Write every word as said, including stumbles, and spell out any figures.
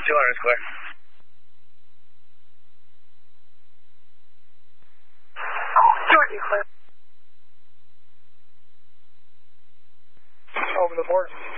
two hundred square. Jordan, clear. Over the board.